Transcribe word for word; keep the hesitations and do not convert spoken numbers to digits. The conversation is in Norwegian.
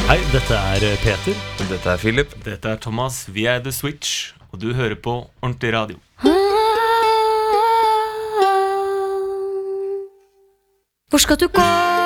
Hei, dette er Peter. Dette er Philip. Dette er Thomas, vi er The Switch, og du hører på Ordentlig Radio. Hvor skal du gå?